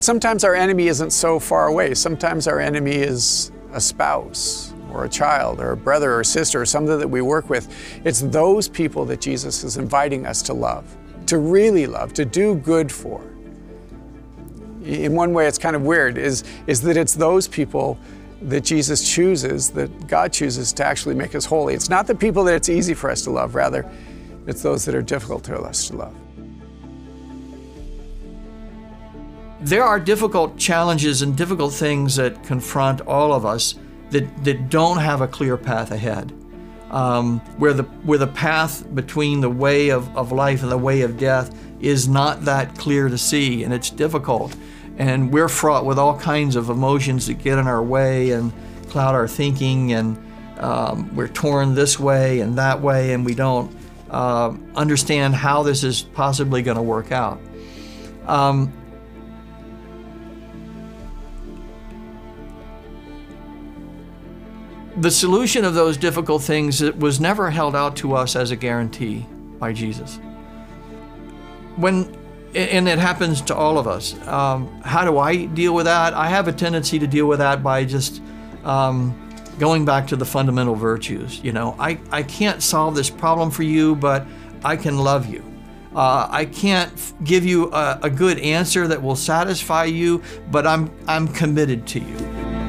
Sometimes our enemy isn't so far away. Sometimes our enemy is a spouse or a child or a brother or sister or something that we work with. It's those people that Jesus is inviting us to love, to really love, to do good for. In one way, it's kind of weird, is that it's those people that Jesus chooses, that God chooses to actually make us holy. It's not the people that it's easy for us to love, rather, it's those that are difficult to us to love. There are difficult challenges and difficult things that confront all of us that don't have a clear path ahead. Where the path between the way of life and the way of death is not that clear to see, and it's difficult. And we're fraught with all kinds of emotions that get in our way and cloud our thinking, and we're torn this way and that way, and we don't understand how this is possibly going to work out. The solution of those difficult things was never held out to us as a guarantee by Jesus. And it happens to all of us. How do I deal with that? I have a tendency to deal with that by just going back to the fundamental virtues. You know, I can't solve this problem for you, but I can love you. I can't give you a good answer that will satisfy you, but I'm committed to you.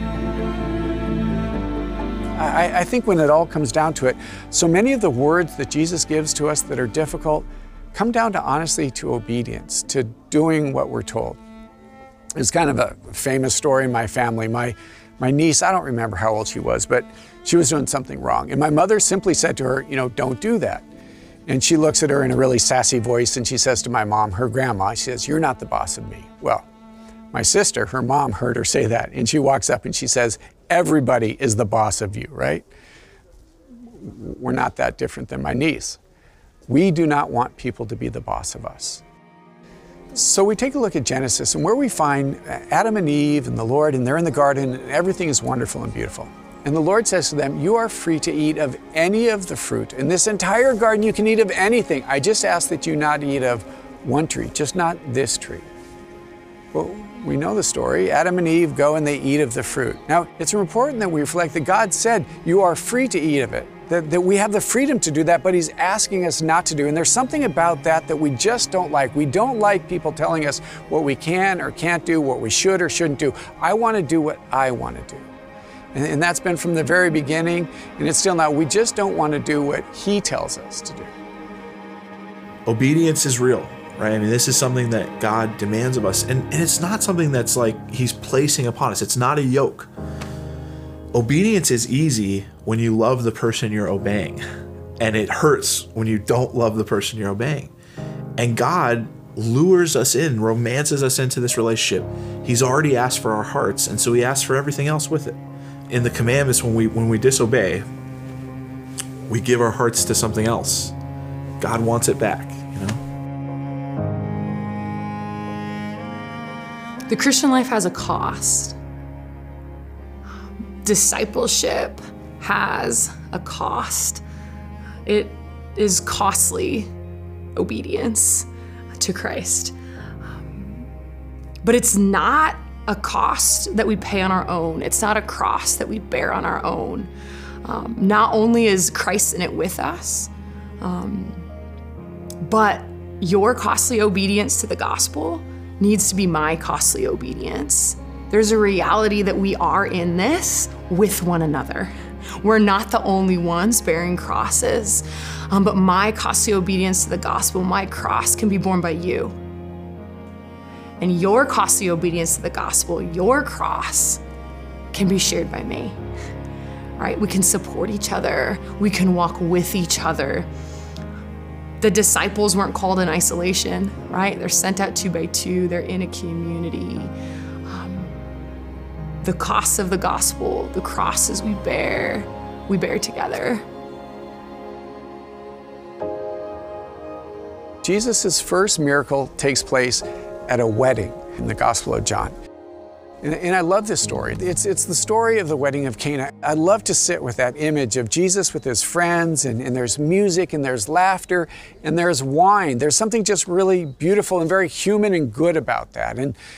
I think when it all comes down to it, so many of the words that Jesus gives to us that are difficult come down to, honestly, to obedience, to doing what we're told. It's kind of a famous story in my family. My niece, I don't remember how old she was, but she was doing something wrong. And my mother simply said to her, you know, don't do that. And she looks at her in a really sassy voice and she says to my mom, her grandma, she says, you're not the boss of me. Well, my sister, her mom, heard her say that, and she walks up and she says, everybody is the boss of you, right? We're not that different than my niece. We do not want people to be the boss of us. So we take a look at Genesis, and where we find Adam and Eve and the Lord, and they're in the garden, and everything is wonderful and beautiful. And the Lord says to them, you are free to eat of any of the fruit. In this entire garden, you can eat of anything. I just ask that you not eat of one tree, just not this tree. Well, we know the story. Adam and Eve go and they eat of the fruit. Now, it's important that we reflect that God said, you are free to eat of it, that we have the freedom to do that, but He's asking us not to do. And there's something about that we just don't like. We don't like people telling us what we can or can't do, what we should or shouldn't do. I want to do what I want to do. And that's been from the very beginning, and it's still now. We just don't want to do what He tells us to do. Obedience is real. Right? I mean, this is something that God demands of us, and it's not something that's like He's placing upon us. It's not a yoke. Obedience is easy when you love the person you're obeying, and it hurts when you don't love the person you're obeying. And God lures us in, romances us into this relationship. He's already asked for our hearts, and so He asks for everything else with it. In the commandments, when we disobey, we give our hearts to something else. God wants it back, you know? The Christian life has a cost. Discipleship has a cost. It is costly obedience to Christ. But it's not a cost that we pay on our own. It's not a cross that we bear on our own. Not only is Christ in it with us, but your costly obedience to the gospel needs to be my costly obedience. There's a reality that we are in this with one another. We're not the only ones bearing crosses, but my costly obedience to the gospel, my cross, can be borne by you. And your costly obedience to the gospel, your cross, can be shared by me. Right? We can support each other. We can walk with each other. The disciples weren't called in isolation, right? They're sent out 2 by 2. They're in a community. The costs of the gospel, the crosses we bear together. Jesus' first miracle takes place at a wedding in the Gospel of John. And I love this story. It's the story of the wedding of Cana. I love to sit with that image of Jesus with His friends, and there's music, and there's laughter, and there's wine. There's something just really beautiful and very human and good about that. And